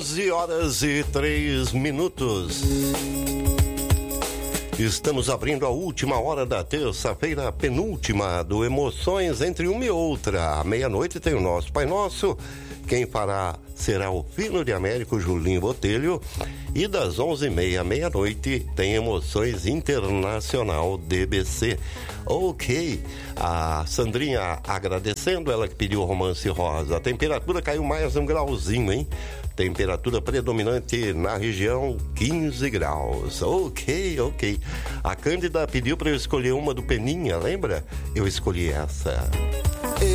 11h03. Estamos abrindo a última hora da terça-feira, penúltima do Emoções entre uma e outra. À meia-noite tem o nosso Pai Nosso. Quem fará será o Fino de Américo, Julinho Botelho. E das 11h30 à meia-noite tem Emoções Internacional DBC. Ok, a Sandrinha agradecendo, ela que pediu Romance Rosa. A temperatura caiu mais um grauzinho, hein? Temperatura predominante na região, 15 graus. Ok. A Cândida pediu para eu escolher uma do Peninha, lembra? Eu escolhi essa.